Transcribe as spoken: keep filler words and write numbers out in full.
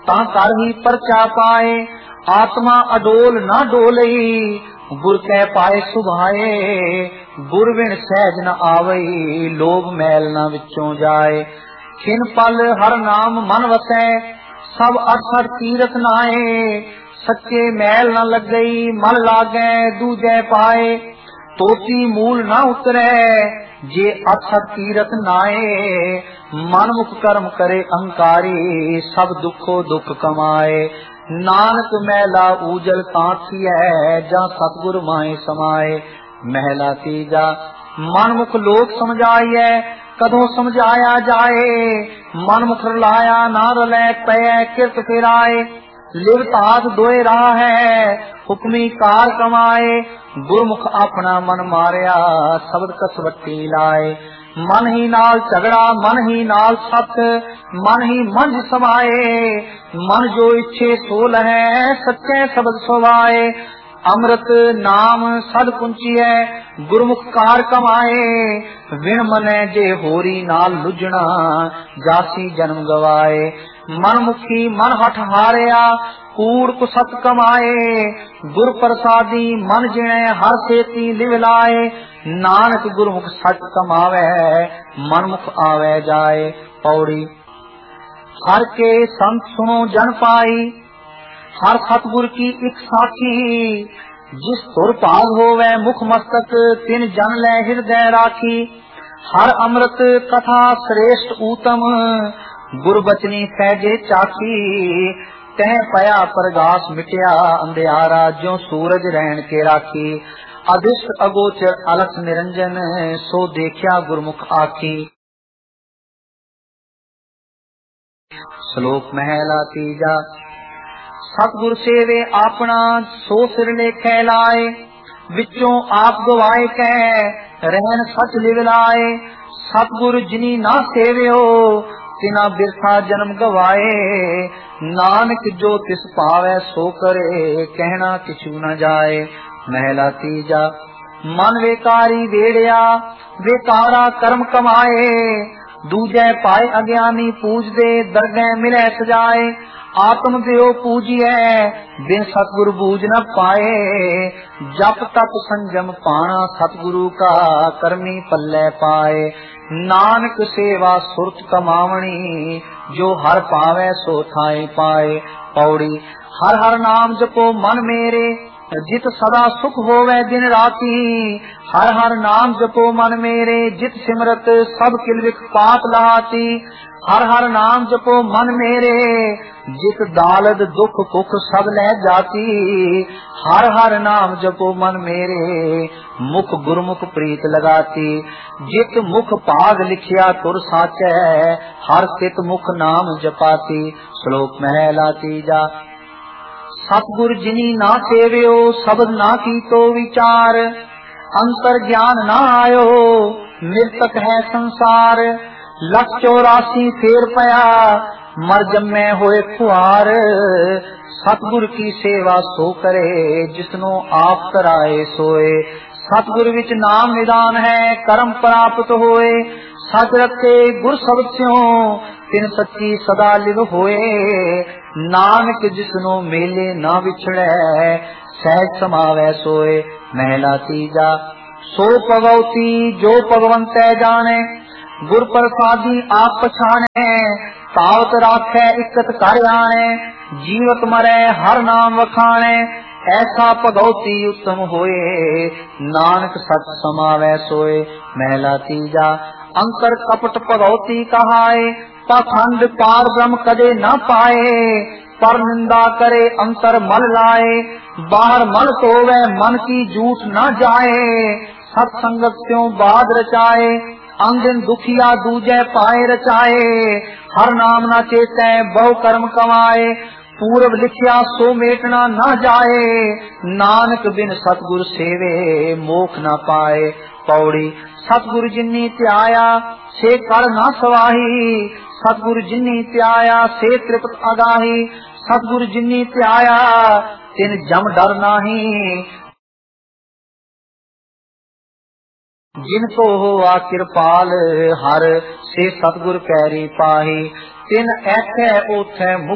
ਤਾਂ कर ही परचा पाए। आत्मा अडोल ना डोलई गुर कै पाए सुभाए। गुर बिन सहज न आवई लोभ मैल न विचों जाए। खिन पल हर नाम मन वसै सब अठसठ तीरथ नाए। सच्चे मैल न लगई मन लागै दूजै पाए। तोती मूल न उतरै जे अठसठ तीरथ नाए। मन मुख कर्म करे अहंकारी सब दुखो दुख कमाए। नानक मैला ऊजल कांतियै जा सतगुर माए समाए। महला तीजा मन मुख लोक समझाइए कदों समझाया जाए। मन मुख रलाया ना रलै पै किरत फिराए। लिवत हाथ दोए राह है हुक्मी कार कमाए। गुरमुख अपना मन मारिया शब्द कसवट्टी लाए। मन ही नाल झगड़ा मन ही नाल सत मन ही मंझ समाए। मन जो इच्छे सो लहै सच्चे शब्द सुभाए। अमृत नाम सद पुंचिए गुरमुख कार कमाए। विण मनै जे होरी नाल लुझना जासी जन्म गवाए। मन मुखी मन हठ हारिया कूड़ कुसत कमाए। गुर प्रसादी मन जिणे हर सेती लिव लाए। नानक गुरमुख सच कमावे मन मुख आवे जाए। पौड़ी हर के संत सुनो जन पाई हर सतगुर की एक साखी। जिस तुर भाग होवे मुख मस्तक तिन जन लै हृदय राखी। हर अमृत कथा श्रेष्ठ ऊतम गुर बचनी सहजे चाखी। तह पया प्रगास मिटया अंधियारा ज्यों सूरज रहन के राखी। अदिष्ट अगोचर अलख निरंजन सो देखिया गुरमुख आखी। श्लोक महला तीजा सतगुर सेवे आपना सो सिर लेखे लाए। विचों आप गवाए कह रहन सच लिव लाए। सतगुर जिनी ना सेवियो तिना बिरथा जन्म गवाए। नानक जो तिस पावे सो करे कहना किछु न जाए। महला तीजा मन वेकारी वेड़िया वेकारा कर्म कमाए। दूजे पाए अज्ञानी पूज दे दरगह मिले सजाए। आत्म देव पूजिए बिन सतगुरु बूझ न पाए। जप तप संजम पाना सतगुरु का करमी पल्ले पाए। नानक सेवा सुरत कमावणी जो हर पावे सो थाई पाए। पौड़ी हर हर नाम जपो मन मेरे जित सदा सुख होवे दिन राती। हर हर नाम जपो मन मेरे जित सिमरत सब किलविख पाप लहाती। हर हर नाम जपो मन मेरे जित दालद दुख कुख सब लह जाती। हर हर नाम जपो मन मेरे मुख गुरमुख प्रीत लगाती। जित मुख भाग लिखिया तुर साचै हर सित मुख नाम जपाती। श्लोक महला तीजा सतगुर जिनी ना सेवियो शब्द ना कीतो विचार। अंतर ज्ञान ना आयो मृतक है संसार। लख चौरासी फेर पया मर जम्मे होए खुआर। सतगुर की सेवा सो करे जिसनो आप कराए सोए। सतगुर विच नाम निदान है कर्म प्राप्त होए। सच रखे गुर शब्द स्यों तिन सच्ची सदा लिव होए। नानक जिसनो मेले ना विछड़े सहज समावे सोए। महला तीजा सो भगवती जो भगवंतै जाने। गुर प्रसादी आप पछाने तावत राखे इकत कर आने। जीवत मरे हर नाम वखाने ऐसा भगवती उत्तम होए। नानक सच समावे सोए। महला तीजा अंतर कपट भगवती कहाए। पाखंड पार ब्रह्म कदे न पाए। पर निंदा करे अंतर मल लाए। बाहर मल सोवे मन की झूठ न जाए। सत्संगत स्यों बाद रचाए। अंदिन दुखिया दूजे पाए रचाए। हर नाम न चेतै बहु कर्म कमाए। पूर्व लिखिया सो मेटना न जाए। नानक बिन सतगुर सेवे मोख न पाए। पौड़ी सतगुर जिन्नी त्याया से कर न सवाही। सतगुर जिन्नी त्याया से तृप्त अगाही। सतगुर जिन्नी त्याया तिन जम डर नाही। जिनको होआ कृपाल हर से सतगुर कैरी पाही। तिन ऐथे ओथे